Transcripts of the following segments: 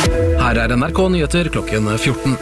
Her NRK Nyheter klokken 14.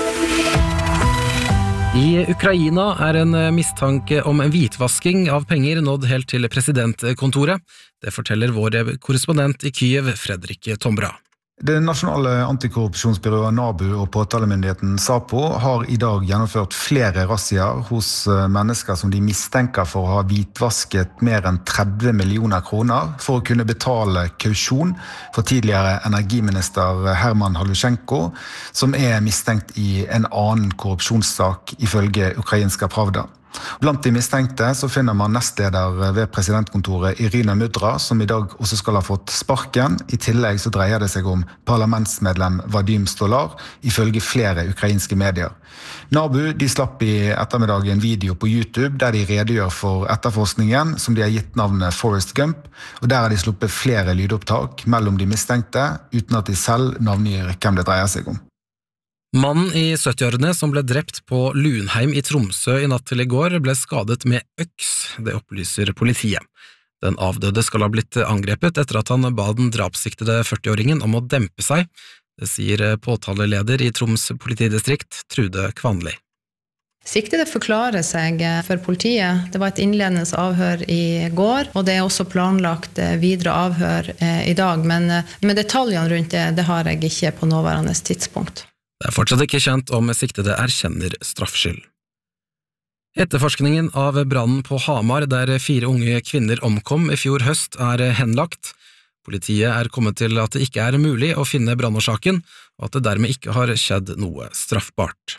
I Ukraina en mistanke om en hvitvasking av penger nådd helt til presidentkontoret. Det forteller vår korrespondent i Kyiv, Fredrik Tombra. Det nasjonale antikorrupsjonsbyrået NABU og påtalemyndigheten SAPO har i dag gjennomført flere razziaer hos mennesker som de mistenker for å ha hvitvasket mer enn 30 millioner kroner for å kunne betale kausjon for tidligere energiminister Herman Halushenko, som mistenkt i en annen korrupsjonssak ifølge ukrainska Pravda. Blant de mistenkte så finner man nestleder ved presidentkontoret Irina Mudra, som i dag også skal ha fått sparken. I tillegg så dreier det seg om parlamentsmedlem Vadim Stolar, ifølge flere ukrainske medier. NABU de slapp i ettermiddag en video på YouTube der de redegjør for etterforskningen, som de har gitt navnet Forrest Gump, og der har de sluppet flere lydopptak mellom de mistenkte, uten at de selv navngir hvem det dreier seg om. Mannen i 70-årene som ble drept på Lunheim i Tromsø i natt til i går ble skadet med øks, det opplyser politiet. Den avdøde skal ha blitt angrepet etter at han ba den drapssiktede 40-åringen om å dempe seg, det sier påtaleleder i Troms politidistrikt, Trude Kvanli. Siktede forklarer seg for politiet. Det var et innledende avhør i går, og det også planlagt videre avhør i dag, men med detaljene rundt det har jeg ikke på nåværende tidspunkt. Det fortsatt ikke kjent om siktede erkjenner straffskyld. Etterforskningen av brannen på Hamar, der 4 unge kvinner omkom i fjor høst, henlagt. Politiet kommet til at det ikke mulig å finne brannårsaken, og at det dermed ikke har skjedd noe straffbart.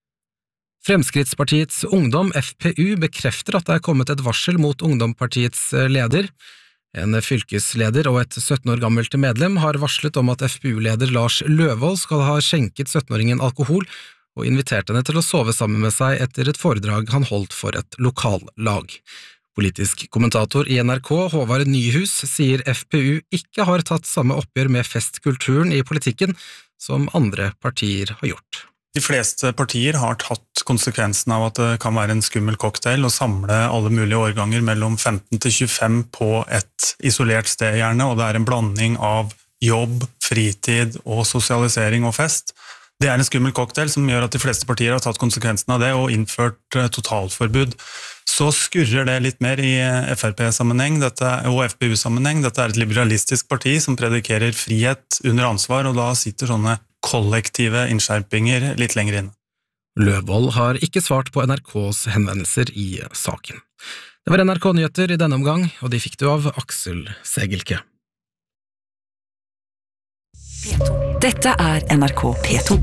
Fremskrittspartiets Ungdom, FPU, bekrefter at det kommet et varsel mot Ungdomspartiets leder. En fylkesleder og et 17 år gammelt medlem har varslet om at FPU-leder Lars Løvold skal ha skjenket 17-åringen alkohol og invitert henne til å sove sammen med seg etter et foredrag han holdt for et lokallag. Politisk kommentator i NRK, Håvard Nyhus, sier FPU ikke har tatt samme oppgjør med festkulturen i politikken som andre partier har gjort. De fleste partier har tatt konsekvensen av at det kan være en skummel cocktail og samle alle mulige årganger mellom 15 til 25 på et isolert sted gjerne, og det en blanding av jobb, fritid og sosialisering og fest. Det en skummel cocktail som gjør at de fleste partier har tatt konsekvensen av det og innført totalforbud. Så skurrer det litt mer i FrP-sammenheng og FPU-sammenheng. Dette et liberalistisk parti som predikerer frihet under ansvar, og da sitter sånne kollektive innskjerpinger litt lenger inn. Løvold har ikke svart på NRKs henvendelser i saken. Det var NRK Nyheter i denne omgang, og de fikk du av Aksel Segelke. Dette NRK P2.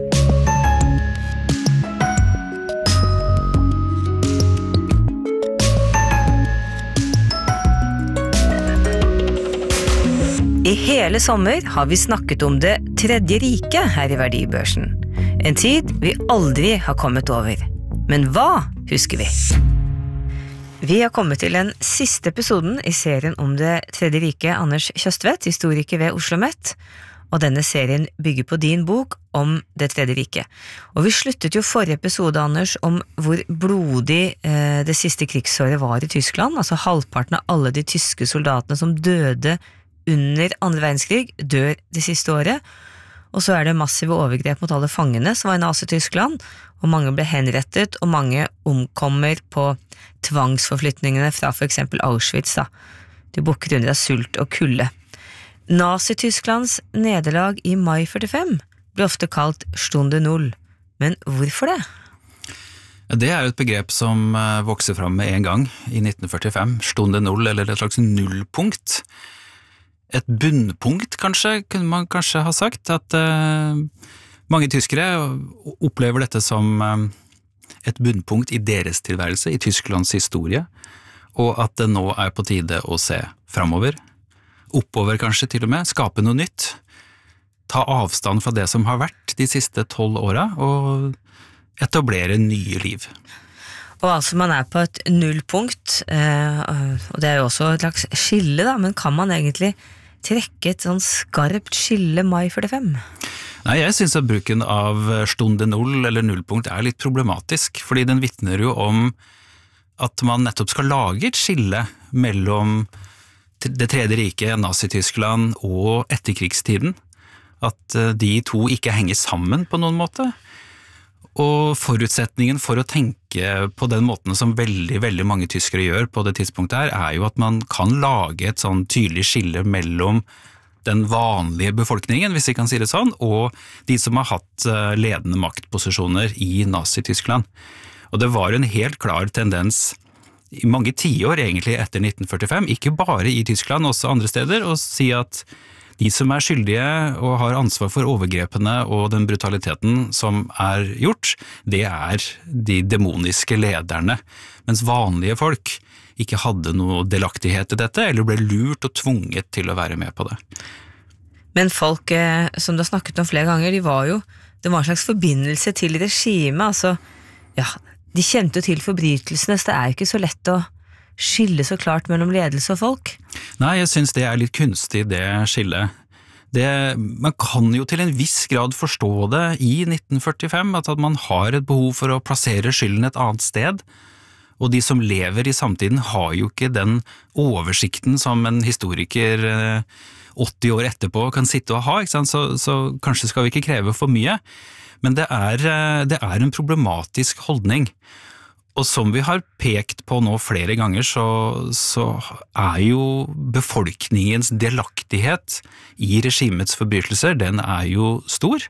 I hele sommer har vi snakket om det tredje riket her i verdibørsen. En tid vi aldri har kommet over. Men hva husker vi? Vi har kommet til den siste episoden i serien om det tredje riket, Anders Kjøstvedt, historiker ved Oslo Met, og denne serien bygger på din bok om det tredje riket. Og vi sluttet jo forrige episode, Anders, om hvor blodig det siste krigsåret var i Tyskland, altså halvparten av alle de tyske soldatene som døde under andre verdenskrig, dør det siste året, og så det massive overgrep mot alle fangene som var i Nazi-Tyskland, og mange ble henrettet, og mange omkommer på tvangsforflytningene fra for eksempel Auschwitz. De bukker under av sult og kulde. Nazi-Tysklands nederlag i mai 45 ble ofte kalt Stunde Null. Men hvorfor det? Det jo et begrep som vokser fram med en gang i 1945, Stunde Null, eller et slags nullpunkt. Et bunnpunkt, kanskje, kunne man kanskje ha sagt, at mange tyskere opplever dette som et bunnpunkt i deres tilværelse, i Tysklands historie, og at det nå på tide å se fremover, oppover kanskje til og med, skape noe nytt, ta avstand fra det som har vært de siste 12 årene, og etablere nye liv. Og altså man på et nullpunkt, og det jo også et slags skille da, men kan man egentlig trekke et sånn skarpt skille mai 45? Nei, jeg synes at bruken av Stunde Null eller nullpunkt litt problematisk, fordi den vittner jo om at man nettopp skal lage et skille mellom det tredje riket, Nazi-Tyskland og etterkrigstiden. at de to ikke henger sammen på noen måte. Og forutsetningen for å tenke på den måten som veldig, veldig mange tyskere gjør på det tidspunktet her, jo at man kan lage et sånn tydelig skille mellom den vanlige befolkningen, hvis vi kan si det sånn, og de som har hatt ledende maktposisjoner i Nazi-Tyskland. Og det var en helt klar tendens i mange tiår egentlig etter 1945, ikke bare i Tyskland, også andre steder, å si at de som skyldige og har ansvar for overgrepene og den brutaliteten som gjort, det de demoniske lederne, mens vanlige folk ikke hadde noe delaktighet i dette, eller ble lurt og tvunget til å være med på det. Men folk, som du har snakket om flere ganger, det var en slags forbindelse til regimet, altså, ja, de kjente jo til forbrytelsene, så det jo ikke så lett å skille så klart mellom ledelse og folk? Nei, jeg synes det litt kunstig, det skillet. Man kan jo til en viss grad forstå det i 1945, at man har et behov for å plassere skylden et annet sted, og de som lever i samtiden har jo ikke den oversikten som en historiker 80 år etterpå kan sitte og ha, ikke sant? Så kanskje skal vi ikke kreve for mye, men det en problematisk holdning. Og som vi har pekt på nå flere ganger, så jo befolkningens delaktighet i regimets forbrytelser, den jo stor.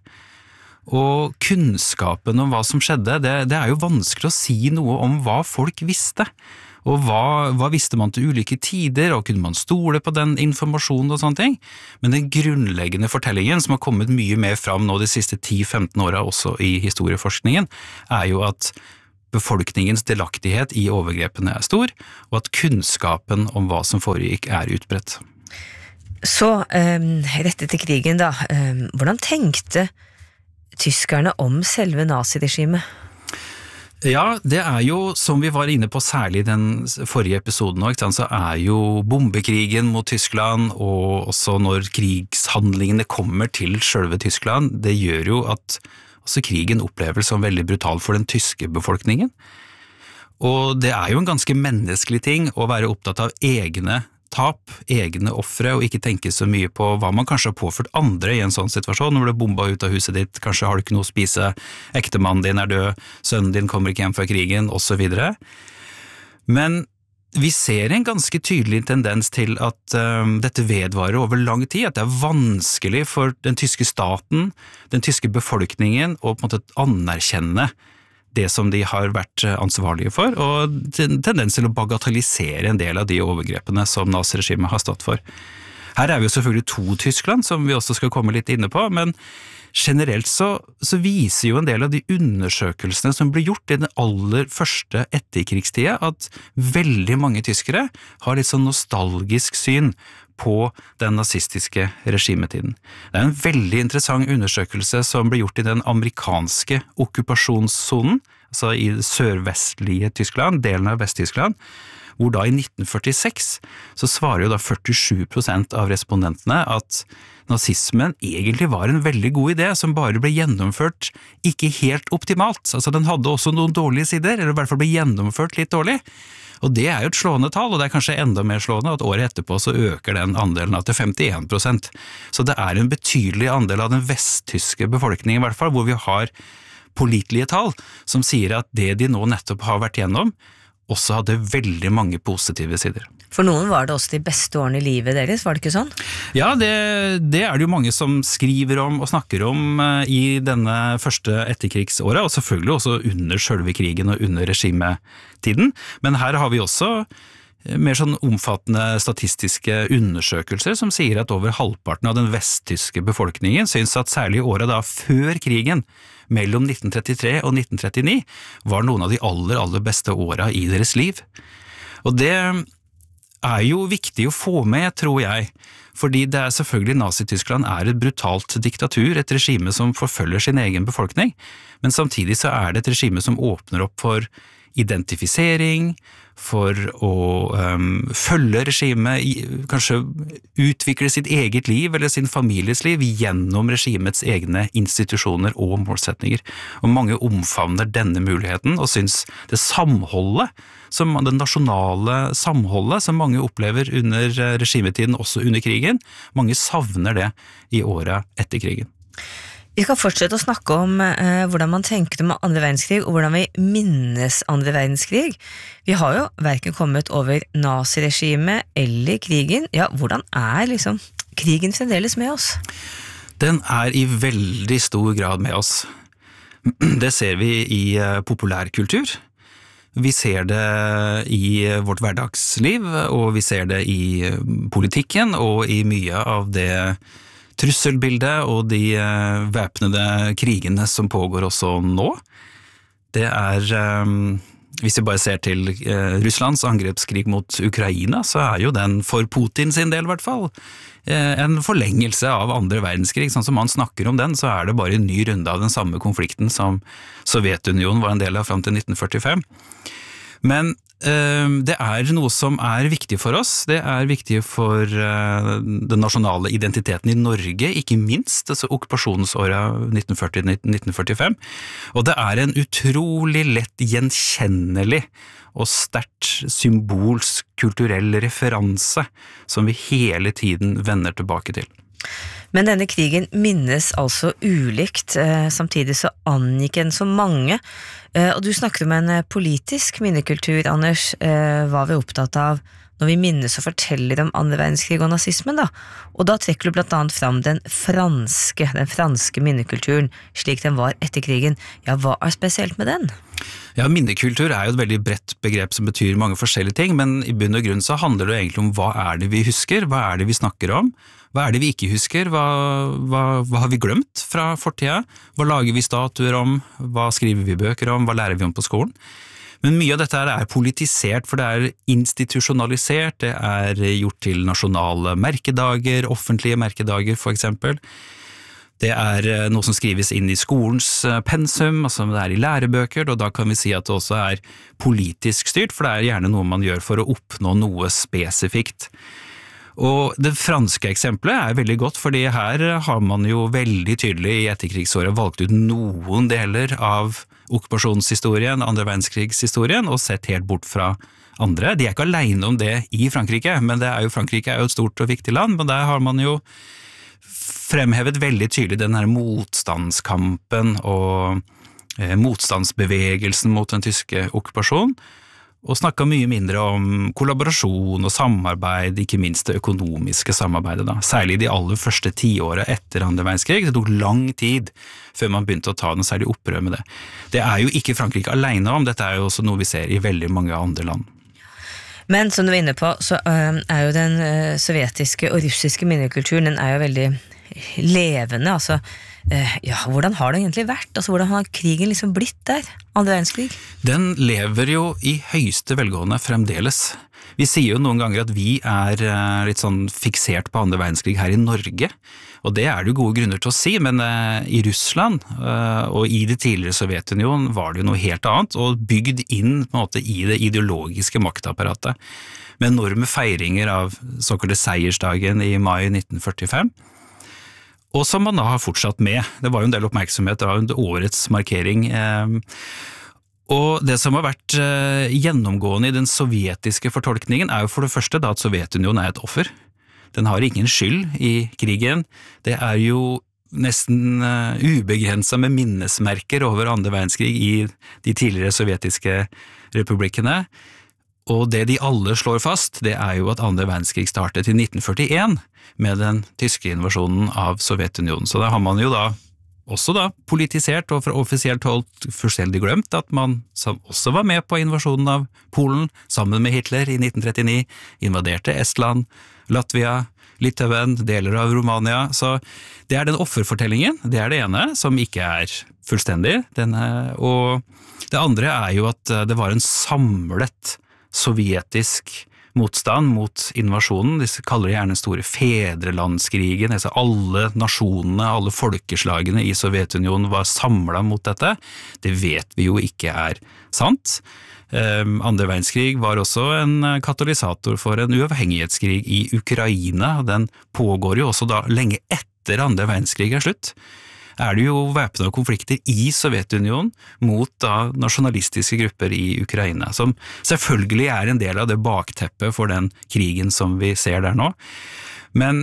Og kunnskapen om hva som skjedde, det jo vanskelig å si noe om hva folk visste. Og hva visste man til ulike tider, og kunne man stole på den informasjonen og sånne ting. Men den grunnleggende fortellingen, som har kommet mye mer fram nå de siste 10-15 årene også i historieforskningen, jo at befolkningens delaktighet i overgrepene stor, og at kunnskapen om hva som foregikk utbredt. Så, rett etter krigen da, hvordan tenkte tyskerne om selve naziregimet? Ja, det jo, som vi var inne på særlig i den forrige episoden nå, så jo bombekrigen mot Tyskland, og også når krigshandlingene kommer til selve Tyskland, det gjør jo at også krigen oppleves som veldig brutal for den tyske befolkningen. Og det jo en ganske menneskelig ting å være opptatt av egne tap, egne ofre, og ikke tenke så mye på hva man kanskje har påført andre i en sånn situasjon, når du er bomba ut av huset ditt, kanskje har du ikke noe å spise, ektemannen din død, sønnen din kommer ikke hjem fra krigen, og så videre. Men vi ser en ganske tydelig tendens til at dette vedvarer over lang tid, at det vanskelig for den tyske staten, den tyske befolkningen, å på en måte anerkjenne det som de har vært ansvarlige for, og tendens til å bagatellisere en del av de overgrepene som naziregimet har stått for. Her vi jo selvfølgelig to Tyskland, som vi også skal komme litt inne på, men generelt så viser jo en del av de undersøkelsene som ble gjort i den aller første etterkrigstida, at veldig mange tyskere har litt sånn nostalgisk syn på den nazistiske regimetiden. Det en veldig interessant undersøkelse som ble gjort i den amerikanske okkupasjonssonen, altså i sørvestlige Tyskland, delen av Vest-Tyskland, hvor da i 1946 så svarer jo da 47% av respondentene at nazismen egentlig var en veldig god idé som bare ble gjennomført ikke helt optimalt. Altså den hadde også noen dårlige sider, eller i hvert fall ble gjennomført litt dårlig. Og det jo et slående tall, og det kanskje enda mer slående at året etterpå så øker den andelen til 51%. Så det en betydelig andel av den vesttyske befolkningen i hvert fall, hvor vi har pålitelige tall som sier at det de nå nettopp har vært gjennom, også hadde veldig mange positive sider. For noen var det også de beste årene i livet deres, var det ikke sånn? Ja, det det jo mange som skriver om og snakker om i denne første etterkrigsåret, og selvfølgelig også under selve krigen og under regimetiden. Men her har vi også mer sånn omfattende statistiske undersøkelser som sier at over halvparten av den vesttyske befolkningen synes at særlig året da før krigen, mellom 1933 og 1939, var noen av de aller beste årene i deres liv. Og det jo viktig å få med, tror jeg, fordi det selvfølgelig Nazi-Tyskland et brutalt diktatur, et regime som forfølger sin egen befolkning, men samtidig så det et regime som åpner opp for identifisering, for å følge regimet, kanskje utvikle sitt eget liv eller sin families liv gjennom regimets egne institusjoner og målsetninger. Og mange omfavner denne muligheten og synes det samholdet, det nasjonale samholdet som mange opplever under regimetiden, også under krigen, mange savner det i årene etter krigen. Vi skal fortsette å snakke om hvordan man tenker om andre verdenskrig og hvordan vi minnes andre verdenskrig. Vi har jo hverken kommet over naziregimet eller krigen. Ja, hvordan liksom krigen fremdeles med oss? Den i veldig stor grad med oss. Det ser vi i populærkultur. Vi ser det i vårt hverdagsliv, og vi ser det i politikken og i mye av det trusselbildet og de væpnede krigene som pågår også nå. Det hvis vi bare ser til Russlands angrepskrig mot Ukraina, så jo den for Putin sin del i hvert fall en forlengelse av andre verdenskrig. Sånn som man snakker om den, så det bare en ny runde av den samme konflikten som Sovjetunionen var en del av frem til 1945. Men det noe som viktig for oss, det viktig for den nasjonale identiteten i Norge, ikke minst, altså okkupasjonsåret 1940-1945, og det en utrolig lett gjenkjennelig og sterkt symbolsk kulturell referanse som vi hele tiden vender tilbake til. Men denne krigen minnes altså ulikt, samtidig så angikk den så mange. Og du snakket om en politisk minnekultur, Anders. Hva vi opptatt av når vi minnes og forteller om andre verdenskrig og nazismen, da? Og da trekker du blant annet fram den franske minnekulturen, slik den var etter krigen. Ja, hva spesielt med den? Ja, minnekultur jo et veldig bredt begrep som betyr mange forskjellige ting, men i bunn og grunn så handler det egentlig om hva det vi husker, hva det vi snakker om, hva det vi ikke husker, hva har vi glemt fra fortida, hva lager vi statuer om, hva skriver vi bøker om, hva lærer vi om på skolen. Men mye av dette politisert, for det institusjonalisert, det gjort til nasjonale merkedager, offentlige merkedager for eksempel. Det noe som skrives inn i skolens pensum, altså det i lærebøker, og da kan vi si at det også politisk styrt, for det gjerne noe man gjør for å oppnå noe spesifikt. Og det franske eksempelet veldig godt, fordi her har man jo veldig tydelig i etterkrigsåret valgt ut noen deler av okkupasjonshistorien, andre verdenskrigshistorien, og sett helt bort fra andre. De ikke alene om det i Frankrike, men Frankrike jo et stort og viktig land, men der har man jo fremhevet veldig tydelig den her motstandskampen og motstandsbevegelsen mot den tyske okkupasjonen, og snakket mye mindre om kollaborasjon og samarbeid, ikke minst det økonomiske samarbeidet da. Særlig de aller første 10 årene etter andre verdenskrig. Det tok lang tid før man begynte å ta noe særlig opprør med det. Det jo ikke Frankrike alene om, dette jo også noe vi ser i veldig mange andre land. Men som du var inne på, så jo den sovjetiske og russiske minnekulturen, den jo veldig levende, altså. Ja, hvordan har det egentlig vært? Altså, hvordan har krigen liksom blitt der? Andre verdenskrig? Den lever jo i høyeste velgående fremdeles. Vi sier jo noen ganger at vi litt sånn fiksert på andre verdenskrig her i Norge, og det det jo gode grunner til å si, men i Russland og i det tidligere Sovjetunionen var det jo noe helt annet, og bygd inn på en måte i det ideologiske maktapparatet, med enorme feiringer av såkalte seiersdagen i mai 1945, og som man da har fortsatt med. Det var jo en del oppmerksomhet av årets markering. Og det som har vært gjennomgående i den sovjetiske fortolkningen jo for det første da at Sovjetunionen et offer. Den har ingen skyld i krigen. Det jo nesten ubegrenset med minnesmerker over andre verdenskrig i de tidligere sovjetiske republikkene. Og det de alle slår fast, det jo at andre verdenskrig startet i 1941 med den tyske invasjonen av Sovjetunionen. Så da har man jo da også da politisert og fra offisielt holdt fullstendig glemt at man også var med på invasjonen av Polen sammen med Hitler i 1939, invaderte Estland, Latvia, Litauen, deler av Romania. Så det den offerfortellingen, det det ene, som ikke fullstendig. Og det andre jo at det var en samlet sovjetisk motstand mot invasjonen. De kaller det gjerne store fedrelandskrigen, altså alle nasjonene, alle folkeslagene i Sovjetunionen var samlet mot dette. Det vet vi jo ikke sant. Andre verdenskrig var også en katalysator for en uavhengighetskrig i Ukraina. Den pågår jo også da lenge etter andre verdenskrig slutt. Det jo væpnede konflikter i Sovjetunionen mot da nasjonalistiske grupper i Ukraina, som selvfølgelig en del av det bakteppet for den krigen som vi ser der nå. Men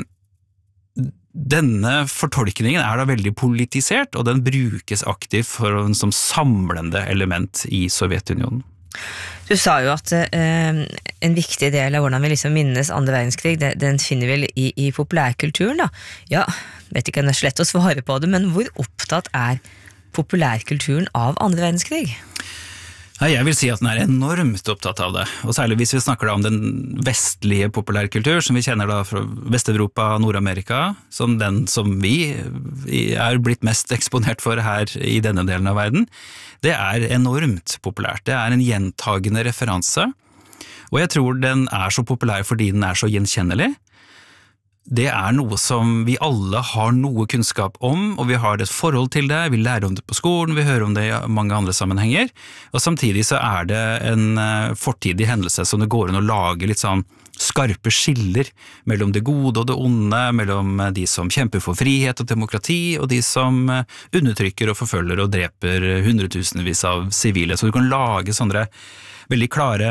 denne fortolkningen da veldig politisert, og den brukes aktivt som samlende element i Sovjetunionen. Du sa jo at en viktig del av hvordan vi liksom minnes andre verdenskrig, den finner vi i populærkulturen da. Ja, vet ikke om det slett å svare på det, men hvor opptatt populærkulturen av andre verdenskrig? Jeg vil si at den enormt opptatt av det, og særlig hvis vi snakker da om den vestlige populærkultur, som vi kjenner da fra Vest-Europa og Nord-Amerika, som den som vi blitt mest eksponert for her i denne delen av verden. Det enormt populært, det en gjentagende referanse, og jeg tror den så populær fordi den så gjenkjennelig. Det noe som vi alle har noe kunnskap om, og vi har et forhold til det, vi lærer om det på skolen, vi hører om det i mange andre sammenhenger, og samtidig så det en fortidig hendelse som det går an å lage litt sånn skarpe skiller mellom det gode og det onde, mellom de som kjemper for frihet og demokrati, og de som undertrykker og forfølger og dreper hundretusenvis av sivile. Så du kan lage sånne veldig klare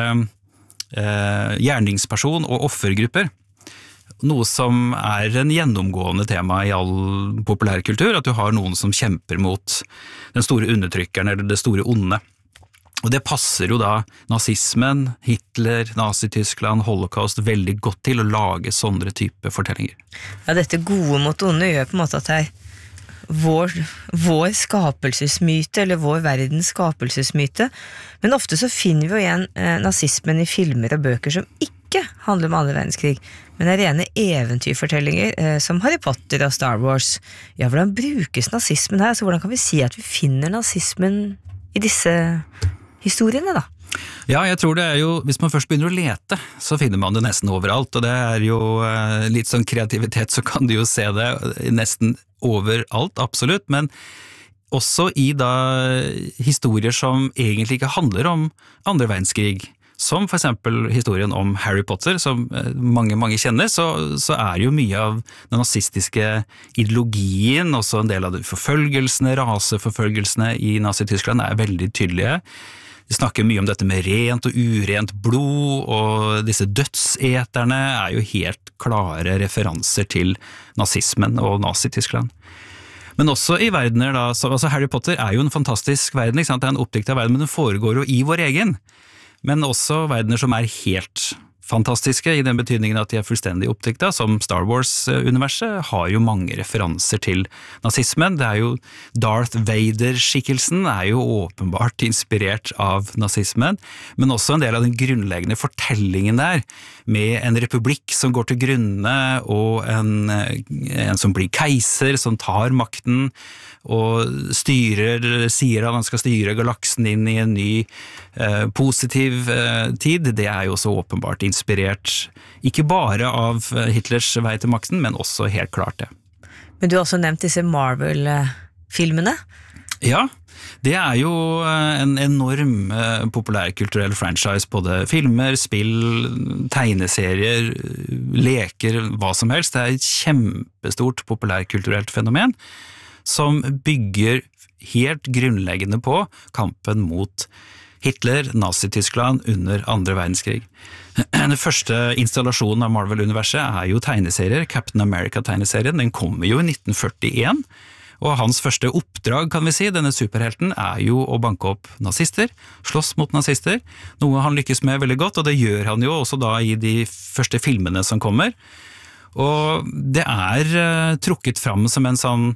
gjerningsperson- og offergrupper. Noe som en gjennomgående tema i all populærkultur, at du har noen som kjemper mot den store undertrykkeren eller det store onde. Og det passer jo da nazismen, Hitler, Nazi-Tyskland, Holocaust veldig godt til å lage sånne type fortellinger. Ja, dette gode mot onde gjør på en måte at vår skapelsesmyte, eller vår verdens skapelsesmyte, men ofte så finner vi jo igjen nazismen i filmer og bøker som ikke handler om andre verdenskrig, men rene eventyrfortellinger som Harry Potter og Star Wars. Ja, hvordan brukes nazismen her? Altså, hvordan kan vi si at vi finner nazismen i disse historiene da? Ja, jeg tror det jo, hvis man først begynner å lete, så finner man det nesten overalt, og det jo litt sånn kreativitet, så kan du jo se det nesten overalt, absolutt, men også i da historier som egentlig ikke handler om andre verdenskrig, som for eksempel historien om Harry Potter, som mange kjenner, så jo mye av den nazistiske ideologien, også en del av de forfølgelsene, raseforfølgelsene i Nazi-Tyskland veldig tydelige. De snakker mye om dette med rent og urent blod, og disse dødseterne jo helt klare referanser til nazismen og Nazi-Tyskland. Men også i verdener da, altså Harry Potter jo en fantastisk verden, ikke sant? Det en oppdikt av verden, men den foregår jo i vår egen. Men også verdener som helt fantastiske, i den betydningen at de fullstendig oppdikta, som Star Wars-universet, har jo mange referanser til nazismen. Det jo Darth Vader-skikkelsen jo åpenbart inspirert av nazismen, men også en del av den grunnleggende fortellingen der, med en republikk som går til grunne, og en som blir keiser, som tar makten, og sier at han skal styre galaksen inn i en ny positiv tid. Det jo også åpenbart inspirert, ikke bare av Hitlers vei til makten, men også helt klart det. Men du har også nevnt disse Marvel-filmene. Ja, det jo en enorm populærkulturell franchise, både filmer, spill, tegneserier, leker, hva som helst. Det et kjempestort populærkulturelt fenomen, som bygger helt grunnleggende på kampen mot Hitler, Nazi-Tyskland under andre verdenskrig. Den første installasjonen av Marvel-universet jo tegneserier, Captain America-tegneserien, den kommer jo i 1941, og hans første oppdrag, kan vi si, denne superhelten, jo å banke opp nazister, slåss mot nazister, noe han lykkes med veldig godt, og det gjør han jo også da i de første filmene som kommer, og det trukket fram som en sånn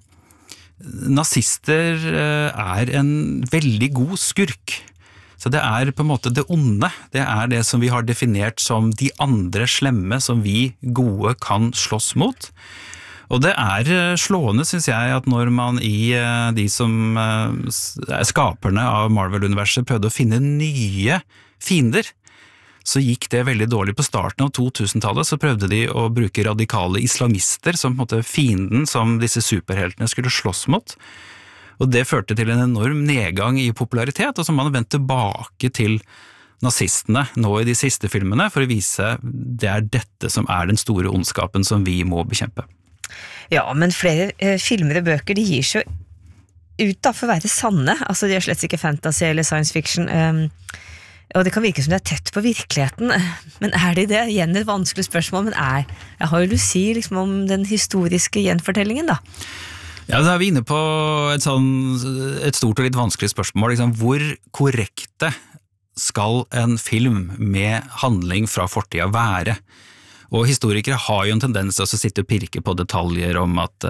nazister en veldig god skurk. Så det på en måte det onde, det det som vi har definert som de andre slemme som vi gode kan slåss mot. Og det slående, synes jeg, at når man i de som skaperne av Marvel-universet prøvde å finne nye fiender, så gikk det veldig dårlig. På starten av 2000-tallet så prøvde de å bruke radikale islamister som på en måte fienden som disse superheltene skulle slåss mot. Og det førte til en enorm nedgang i popularitet, og så man vendt tilbake til nazistene nå i de siste filmene for å vise det dette som den store ondskapen som vi må bekjempe. Ja, men flere filmer og bøker, de gir seg ut da for å være sanne, altså de slett ikke fantasy eller science fiction, og det kan virke som det tett på virkeligheten, men det det? Igjen et vanskelig spørsmål, men jeg har jo lyst til å si liksom om den historiske gjenfortellingen da. Ja, da vi inne på et stort og litt vanskelig spørsmål, liksom, hvor korrekte skal en film med handling fra fortida være? Og historikere har jo en tendens til å sitte og pirke på detaljer om at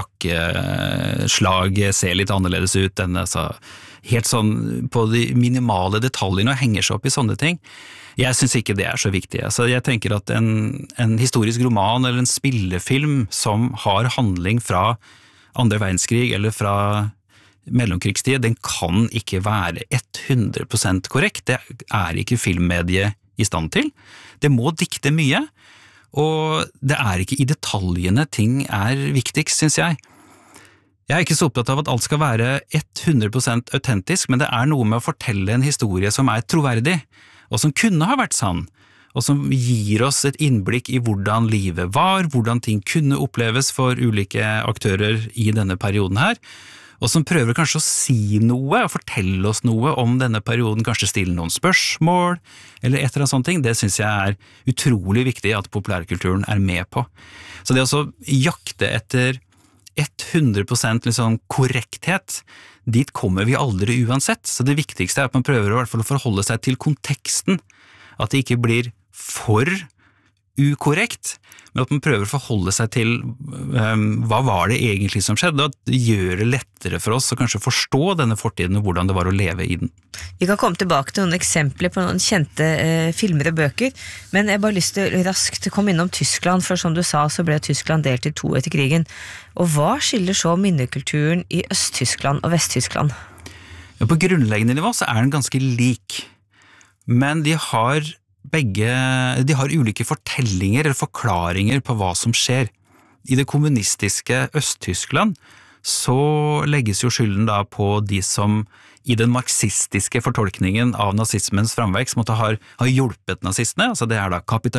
jakkeslaget ser litt annerledes ut enn helt sånn på de minimale detaljene og henger seg opp i sånne ting. Jeg synes ikke det så viktig. Altså, jeg tenker at en historisk roman eller en spillefilm som har handling fra andre verdenskrig eller fra mellomkrigstid, den kan ikke være 100% korrekt. Det ikke filmmediet i stand til. Det må dikte mye. Og det ikke i detaljene ting viktigst, synes jeg. Jeg ikke så opptatt av at alt skal være 100% autentisk, men det noe med å fortelle en historie som troverdig, og som kunne ha vært sann, og som gir oss et innblikk i hvordan livet var, hvordan ting kunne oppleves for ulike aktører i denne perioden her, og som prøver kanskje å si noe og fortelle oss noe om denne perioden, kanskje stille noen spørsmål, eller et eller annet sånt ting. Det synes jeg utrolig viktig at populærkulturen med på. Så det å jakte etter 100% liksom korrekthet, dit kommer vi aldri uansett. Så det viktigste at man prøver i hvert fall å forholde seg til konteksten, at det ikke blir for ukorrekt, men at man prøver å forholde seg til hva var det egentlig som skjedde, og at det gjør det lettere for oss å kanskje forstå denne fortiden og hvordan det var å leve i den. Vi kan komme tilbake til noen eksempler på noen kjente filmer og bøker, men jeg bare lyst til raskt komme innom Tyskland, for som du sa så ble Tyskland delt i 2 etter krigen. Og hva skiller så minnekulturen i Øst-Tyskland og Vest-Tyskland? Ja, på grunnleggende nivå så den ganske lik, men de har ulike fortellinger eller forklaringer på hva som skjer. I det kommunistiske Øst-Tyskland så legges jo skylden da på de som i den marxistiske fortolkningen av nazismens framvekst måtte ha hjulpet nazistene, altså det da